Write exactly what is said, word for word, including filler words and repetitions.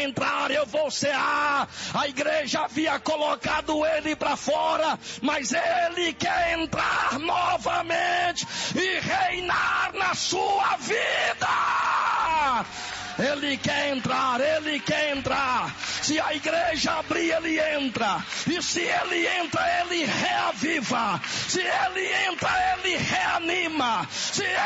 entrar, eu vou cear. A igreja havia colocado ele para fora, mas ele quer entrar novamente e reinar na sua vida. Ele quer entrar, ele quer entrar. Se a igreja abrir, ele entra. E se ele entra, ele reaviva. Se ele entra, ele reanima. Se